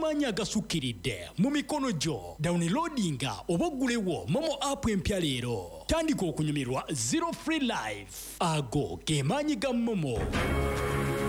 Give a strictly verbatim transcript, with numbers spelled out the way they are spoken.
n'amaanyi agasukkiridde mu mikono gyo. Downloadinga oba oggulewo Momo app empya leero. Tandika okunyumirwa Zero Free Life. Ago ge maanyi ga Momo.